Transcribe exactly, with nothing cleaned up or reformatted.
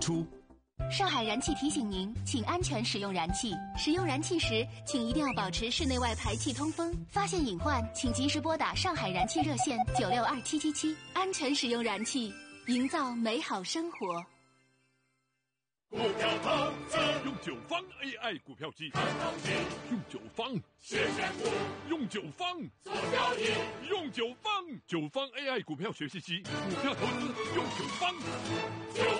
出。 上海燃气提醒您，请安全使用燃气。使用燃气时，请一定要保持室内外排气通风。发现隐患，请及时拨打上海燃气热线九六二七七七。安全使用燃气，营造美好生活。 股票投资用九方 A I 股票机，看行情用九方，谢谢股用九方，做交易用九方，九方 A I 股票学习机，股票投资用九方。九